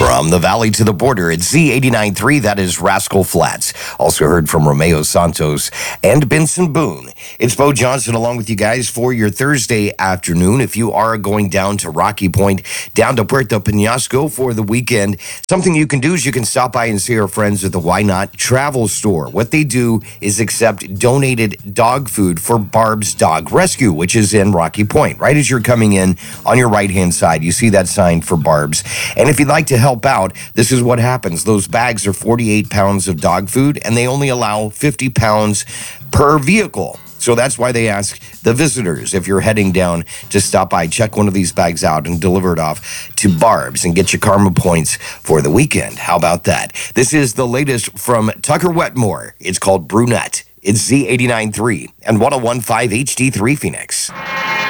From the valley to the border, it's Z89.3, that is Rascal Flats. Also heard from Romeo Santos and Benson Boone. It's Bo Johnson along with you guys for your Thursday afternoon. If you are going down to Rocky Point, down to Puerto Penasco for the weekend, something you can do is you can stop by and see our friends at the Why Not Travel Store. What they do is accept donated dog food for Barb's Dog Rescue, which is in Rocky Point. Right as you're coming in on your right-hand side, you see that sign for Barb's. And if you'd like to help out, this is what happens. Those bags are 48 pounds of dog food, and they only allow 50 pounds per vehicle. So that's why they ask the visitors, if you're heading down, to stop by, check one of these bags out and deliver it off to Barb's and get your karma points for the weekend. How about that? This is the latest from Tucker Wetmore. It's called Brunette. It's Z89.3 and 101.5 HD3 Phoenix.